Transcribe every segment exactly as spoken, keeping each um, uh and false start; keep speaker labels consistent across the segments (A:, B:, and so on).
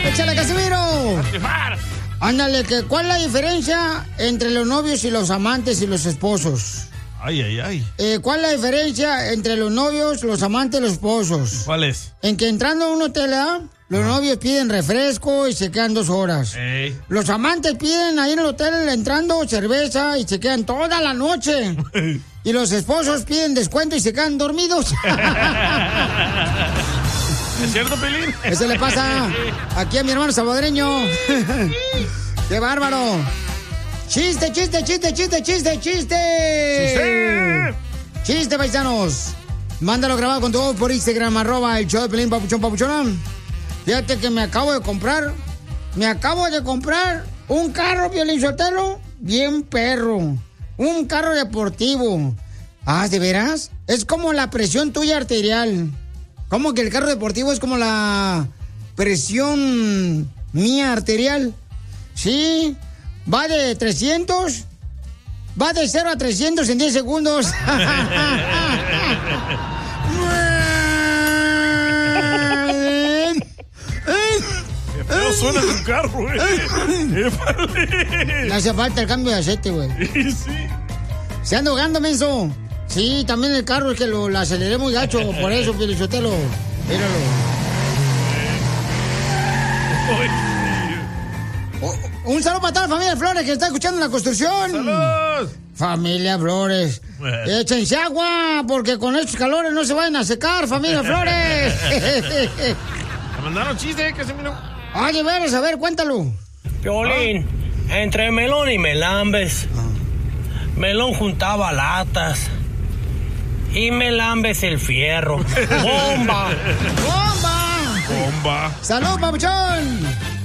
A: ¡Échale, Casimiro! Ándale, que ¿cuál es la diferencia entre los novios y los amantes y los esposos?
B: Ay, ay, ay.
A: Eh, ¿Cuál es la diferencia entre los novios, los amantes y los esposos?
B: ¿Cuál es?
A: En que entrando a un hotel, ¿eh? Los novios piden refresco y se quedan dos horas.
B: Ey.
A: Los amantes piden ahí en el hotel entrando cerveza y se quedan toda la noche. Y los esposos piden descuento y se quedan dormidos.
B: ¿Es cierto, Pelín?
A: Eso le pasa aquí a mi hermano salvadoreño. ¡Qué bárbaro! ¡Chiste, chiste, chiste, chiste, chiste, chiste! ¡Chiste! ¡Chiste, paisanos! Mándalo grabado con tu voz por Instagram, arroba el show de Pelín, papuchón, papuchón. Fíjate que me acabo de comprar, me acabo de comprar un carro, Piolín Sotelo, bien perro. Un carro deportivo. Ah, ¿de veras? Es como la presión tuya arterial. ¿Cómo que el carro deportivo es como la presión mía arterial? Sí, va de trescientos, va de cero a trescientos en diez segundos.
B: Qué feo suena tu carro, güey.
A: Le hace falta el cambio de aceite, güey.
B: Sí, sí.
A: Se anda ahogando, menso. Sí, también el carro es que lo, lo aceleré muy gacho, por eso, Pielichotelo. Míralo. Oh, un saludo para toda la familia Flores que está escuchando la construcción.
B: ¡Salud!
A: Familia Flores. Bueno. Échense agua, porque con estos calores no se vayan a secar, familia Flores.
B: Me mandaron chiste, Casimiro.
A: Ay, de veras, a ver, cuéntalo.
C: Piolín, ¿Ah? entre Melón y Melambes, ah. Melón juntaba latas y Melambes el fierro. ¡Bomba!
A: ¡Bomba!
B: ¡Bomba!
A: ¡Salud, papuchón!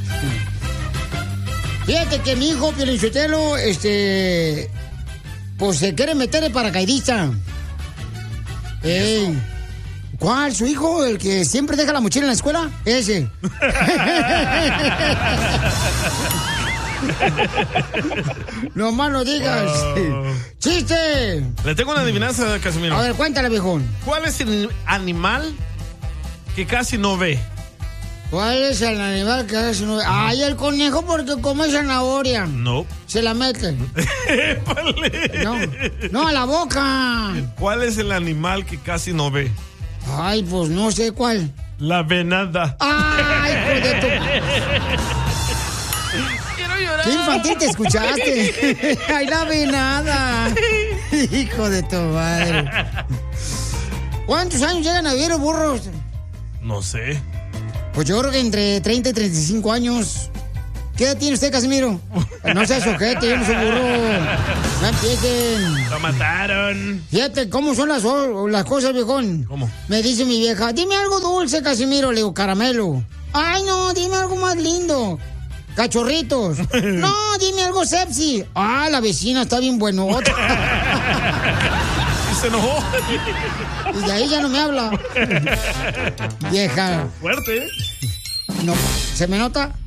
A: Fíjate que mi hijo, Piolichotelo, este... pues se quiere meter de paracaidista. Ey. ¿Cuál? ¿Su hijo? ¿El que siempre deja la mochila en la escuela? Ese. No más no digas. Oh. ¡Chiste!
B: Le tengo una adivinanza, Casimiro.
A: A ver, cuéntale, viejón.
B: ¿Cuál es el animal que casi no ve?
A: ¿Cuál es el animal que casi no ve? Ay, el conejo porque come zanahoria.
B: No.
A: Se la mete. No, no, a la boca.
B: ¿Cuál es el animal que casi no ve?
A: Ay, pues no sé cuál.
B: La venada.
A: Ay, hijo de tu...
B: Quiero llorar.
A: Qué infantil te escuchaste. Ay, la venada. Hijo de tu madre. ¿Cuántos años llegan a vivir los burros?
B: No sé.
A: Pues yo creo que entre treinta y treinta y cinco años. ¿Qué edad tiene usted, Casimiro? No seas ojete, yo no soy burro. No empiecen.
B: Lo mataron.
A: Fíjate cómo son las, las cosas, viejón.
B: ¿Cómo?
A: Me dice mi vieja, dime algo dulce, Casimiro. Le digo, caramelo. Ay, no, dime algo más lindo. Cachorritos. No, dime algo sepsi. Ah, la vecina está bien buenota.
B: Y se enojó.
A: Y de ahí ya no me habla. Vieja.
B: Fuerte, ¿eh?
A: No, ¿se me nota?